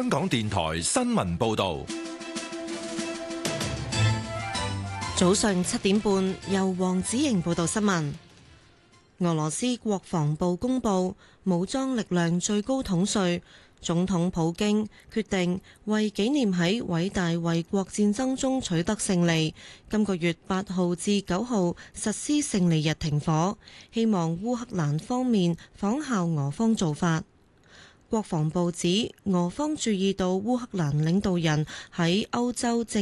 香港電台新聞報道。 早上7點半，由黃子瑩報道新聞。俄羅斯國防部公布，武裝力量最高統帥總統普京決定為紀念喺偉大衛國戰爭中取得勝利，今個月8號至9號實施勝利日停火，希望烏克蘭方面仿效俄方做法。國防部指，俄方注意到烏克蘭領導人喺歐洲政